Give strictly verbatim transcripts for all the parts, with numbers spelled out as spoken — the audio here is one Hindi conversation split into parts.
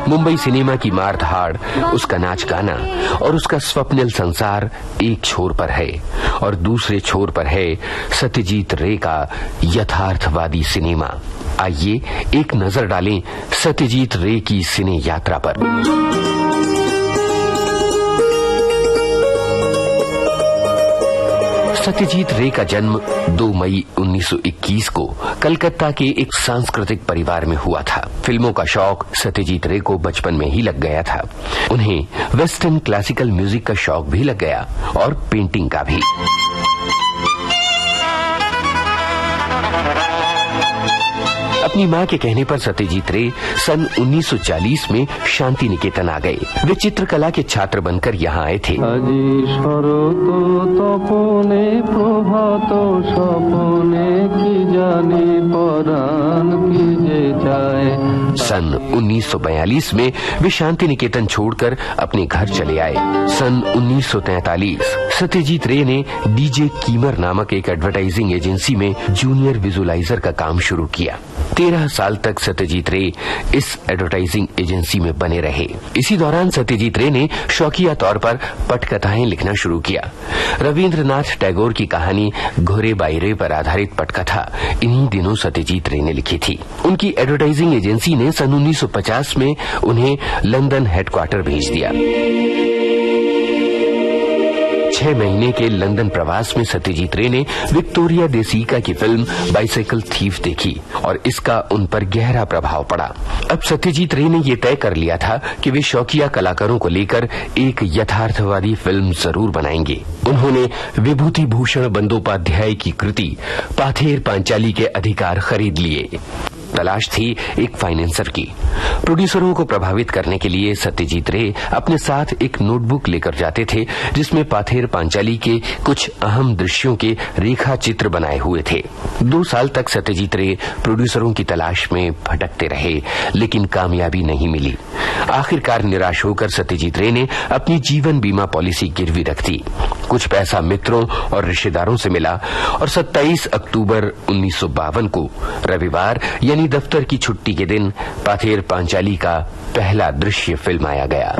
मुंबई सिनेमा की मार धाड़, उसका नाच गाना और उसका स्वप्निल संसार एक छोर पर है और दूसरे छोर पर है सत्यजीत रे का यथार्थवादी सिनेमा। आइए एक नजर डालें सत्यजीत रे की सिने यात्रा पर। सत्यजीत रे का जन्म दो मई उन्नीस सौ इक्कीस को कलकत्ता के एक सांस्कृतिक परिवार में हुआ था। फिल्मों का शौक सत्यजीत रे को बचपन में ही लग गया था। उन्हें वेस्टर्न क्लासिकल म्यूजिक का शौक भी लग गया और पेंटिंग का भी। अपनी मां के कहने पर सत्यजीत रे सन उन्नीस सौ चालीस में शांति निकेतन आ गए। वे चित्रकला के छात्र बनकर यहाँ आए थे। सन उन्नीस सौ बयालीस में वे शांति निकेतन छोड़कर अपने घर चले आए। सन उन्नीस सौ तैंतालीस सत्यजीत रे ने डीजे कीमर नामक एक एडवर्टाइजिंग एजेंसी में जूनियर विजुअलाइजर का काम शुरू किया। तेरह साल तक सत्यजीत रे इस एडवर्टाइजिंग एजेंसी में बने रहे। इसी दौरान सत्यजीत रे ने शौकिया तौर पर पटकथाएं लिखना शुरू किया। रविंद्रनाथ टैगोर की कहानी घोरे बाईरे पर आधारित पटकथा इन्हीं दिनों सत्यजीत रे ने लिखी थी। उनकी एडवर्टाइजिंग एजेंसी ने सन उन्नीस सौ पचास में उन्हें लंदन हेडक्वार्टर भेज दिया। छह महीने के लंदन प्रवास में सत्यजीत रे ने विक्टोरिया दे सिका की फिल्म बाइसाइकिल थीफ देखी और इसका उन पर गहरा प्रभाव पड़ा। अब सत्यजीत रे ने यह तय कर लिया था कि वे शौकिया कलाकारों को लेकर एक यथार्थवादी फिल्म जरूर बनाएंगे। उन्होंने विभूति भूषण बंदोपाध्याय की कृति पाथेर पांचाली के अधिकार खरीद लिए। तलाश थी एक फाइनेंसर की। प्रोड्यूसरों को प्रभावित करने के लिए सत्यजीत रे अपने साथ एक नोटबुक लेकर जाते थे जिसमें पाथेर पांचाली के कुछ अहम दृश्यों के रेखा चित्र बनाए हुए थे। दो साल तक सत्यजीत रे प्रोड्यूसरों की तलाश में भटकते रहे, लेकिन कामयाबी नहीं मिली। आखिरकार निराश होकर सत्यजीत रे ने अपनी जीवन बीमा पॉलिसी गिरवी रख दी। कुछ पैसा मित्रों और रिश्तेदारों से मिला और सत्ताईस अक्टूबर उन्नीस सौ बावन को रविवार यानी दफ्तर की छुट्टी के दिन पाथेर पांचाली का पहला दृश्य फिल्माया गया।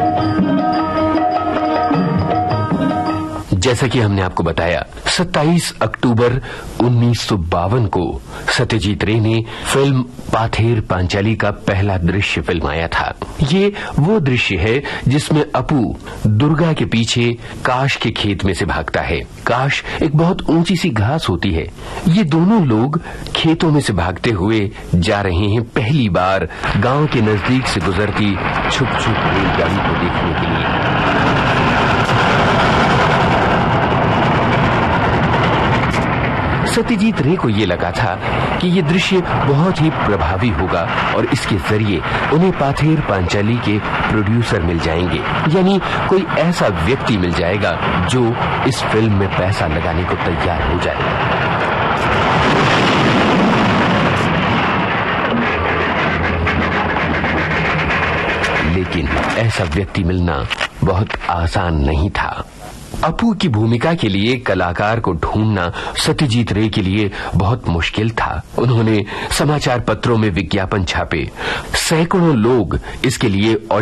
जैसा कि हमने आपको बताया, सत्ताईस अक्टूबर उन्नीस सौ बावन को सत्यजीत रे ने फिल्म पाथेर पांचाली का पहला दृश्य फिल्माया था। ये वो दृश्य है जिसमें अपू दुर्गा के पीछे काश के खेत में से भागता है। काश एक बहुत ऊंची सी घास होती है। ये दोनों लोग खेतों में से भागते हुए जा रहे हैं पहली बार गांव के नजदीक से गुजरती छुप छुप रेलगाड़ी को देखने के लिए। सत्यजीत रे को ये लगा था कि ये दृश्य बहुत ही प्रभावी होगा और इसके जरिए उन्हें पाथेर पांचाली के प्रोड्यूसर मिल जाएंगे, यानी कोई ऐसा व्यक्ति मिल जाएगा जो इस फिल्म में पैसा लगाने को तैयार हो जाए। लेकिन ऐसा व्यक्ति मिलना बहुत आसान नहीं था। अपू की भूमिका के लिए कलाकार को ढूंढना सत्यजीत रे के लिए बहुत मुश्किल था। उन्होंने समाचार पत्रों में विज्ञापन छापे। सैकड़ों लोग इसके लिए